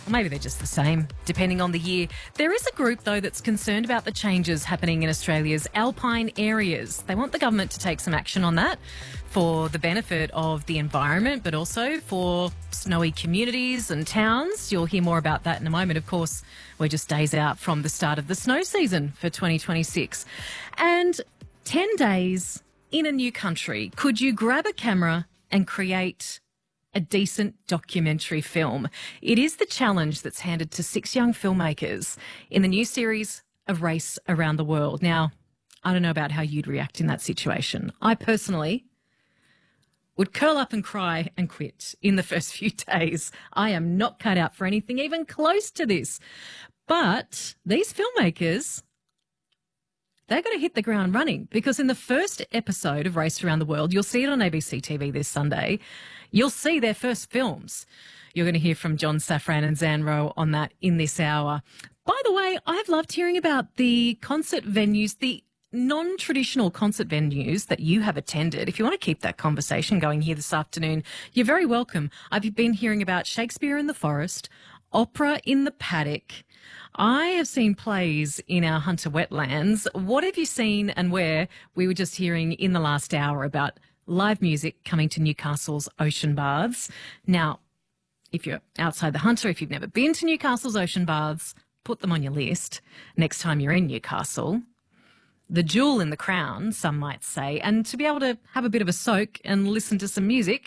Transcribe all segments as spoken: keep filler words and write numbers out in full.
Or maybe they're just the same, depending on the year. There is a group, though, that's concerned about the changes happening in Australia's alpine areas. They want the government to take some action on that for the benefit of the environment, but also for snowy communities and towns. You'll hear more about that in a moment. Of course, we're just days out from the start of the snow season for twenty twenty-six. And ten days in a new country. Could you grab a camera and create a decent documentary film? It is the challenge that's handed to six young filmmakers in the new series of Race Around the World. Now, I don't know about how you'd react in that situation. I personally would curl up and cry and quit in the first few days. I am not cut out for anything even close to this. But these filmmakers, they're going to hit the ground running, because in the first episode of Race Around the World, you'll see it on A B C T V this Sunday, you'll see their first films. You're going to hear from John Safran and Zan Rowe on that in this hour. By the way, I've loved hearing about the concert venues, the non-traditional concert venues that you have attended. If you want to keep that conversation going here this afternoon, you're very welcome. I've been hearing about Shakespeare in the Forest, Opera in the Paddock. I have seen plays in our Hunter wetlands. What have you seen and where? We were just hearing in the last hour about live music coming to Newcastle's Ocean Baths. Now, if you're outside the Hunter, if you've never been to Newcastle's Ocean Baths, put them on your list next time you're in Newcastle. The jewel in the crown, some might say, and to be able to have a bit of a soak and listen to some music,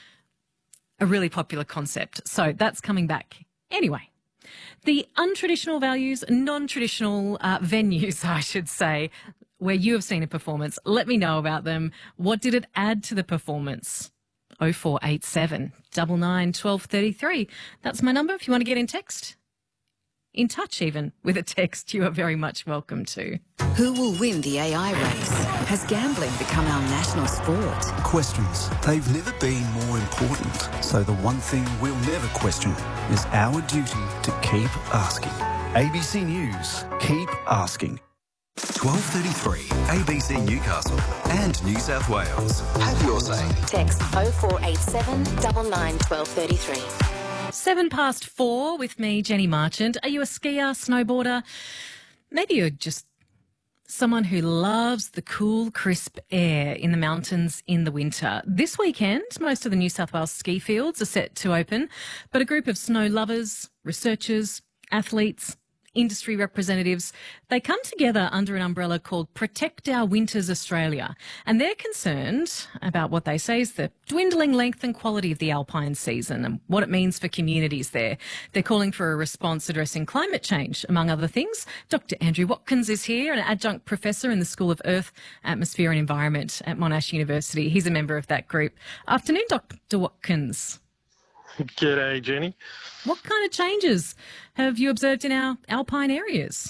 a really popular concept. So that's coming back. Anyway, the untraditional values, non-traditional uh, venues, I should say, where you have seen a performance, let me know about them. What did it add to the performance? oh four eight seven, nine nine, one two three three. That's my number if you want to get in text. In touch even with a text, you are very much welcome to. Who will win the A I race? Has gambling become our national sport? Questions. They've never been more important. So the one thing we'll never question is our duty to keep asking. A B C News. Keep asking. twelve thirty-three, A B C Newcastle and New South Wales. Have your say. Text oh four eight seven, nine nine, one two three three. Seven past four with me, Jenny Marchant. Are you a skier, snowboarder? Maybe you're just someone who loves the cool, crisp air in the mountains in the winter. This weekend, most of the New South Wales ski fields are set to open, but a group of snow lovers, researchers, athletes, industry representatives, they come together under an umbrella called Protect Our Winters Australia. And they're concerned about what they say is the dwindling length and quality of the alpine season and what it means for communities there. They're calling for a response addressing climate change, among other things. Doctor Andrew Watkins is here, an adjunct professor in the School of Earth, Atmosphere and Environment at Monash University. He's a member of that group. Afternoon, Doctor Watkins. G'day, Jenny. What kind of changes have you observed in our alpine areas?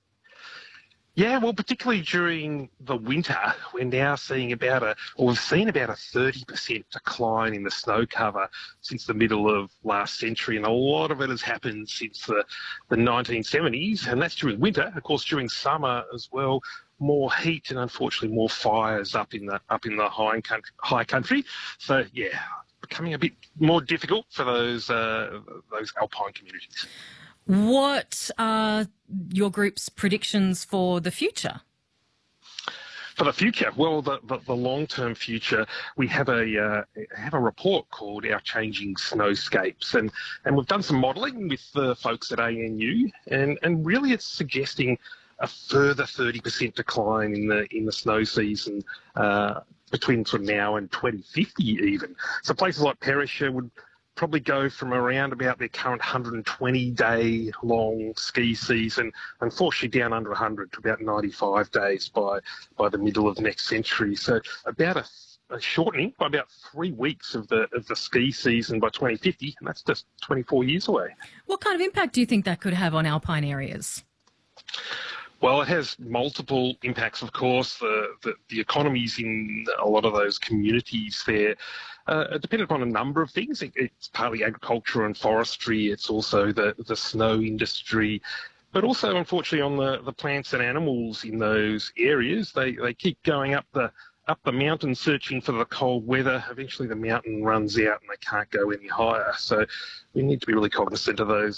Yeah, well, particularly during the winter, we're now seeing about a, or we've seen about a thirty percent decline in the snow cover since the middle of last century, and a lot of it has happened since the, the nineteen seventies, and that's during winter. Of course, during summer as well, more heat and unfortunately more fires up in the up in the high country. High country. So, yeah, becoming a bit more difficult for those uh, those alpine communities. What are your group's predictions for the future? For the future, well, the, the, the long-term future, we have a uh, have a report called Our Changing Snowscapes, and, and we've done some modelling with the folks at A N U, and, and really it's suggesting a further thirty percent decline in the in the snow season uh, between sort of now and twenty fifty even. So places like Perisher would probably go from around about their current one hundred twenty day long ski season, unfortunately down under one hundred to about ninety-five days by by the middle of next century. So about a, a shortening by about three weeks of the of the ski season by twenty fifty, and that's just twenty-four years away. What kind of impact do you think that could have on alpine areas? Well, it has multiple impacts, of course. The, the, the economies in a lot of those communities there uh, are dependent upon a number of things. It, it's partly agriculture and forestry. It's also the, the snow industry, but also, unfortunately, on the, the plants and animals in those areas. They, they keep going up the up the mountain searching for the cold weather. Eventually the mountain runs out and they can't go any higher. So we need to be really cognizant of those